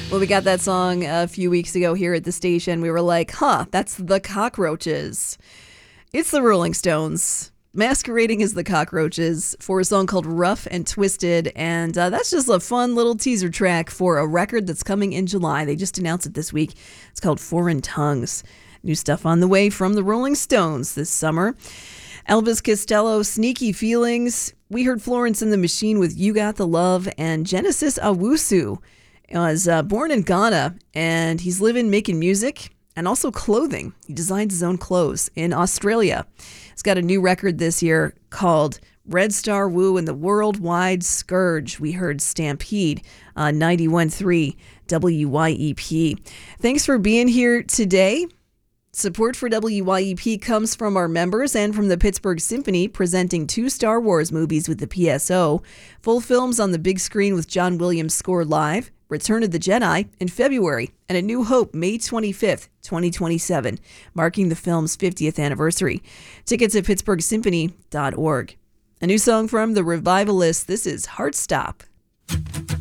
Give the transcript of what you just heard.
Well, we got that song a few weeks ago here at the station. We were like, that's the Cockroaches. It's the Rolling Stones masquerading as the Cockroaches for a song called Rough and Twisted. And that's just a fun little teaser track for a record that's coming in July. They just announced it this week. It's called Foreign Tongues. New stuff on the way from the Rolling Stones this summer. Elvis Costello, Sneaky Feelings. We heard Florence and the Machine with You Got the Love. And Genesis Owusu was born in Ghana, and he's living making music and also clothing. He designs his own clothes in Australia. He's got a new record this year called Red Star Woo and the Worldwide Scourge. We heard Stampede on 91.3 WYEP. Thanks for being here today. Support for WYEP comes from our members and from the Pittsburgh Symphony, presenting 2 Star Wars movies with the PSO, full films on the big screen with John Williams score live, Return of the Jedi in February, and A New Hope May 25th, 2027, marking the film's 50th anniversary. Tickets at pittsburghsymphony.org. A new song from The Revivalists. This is Heartstop.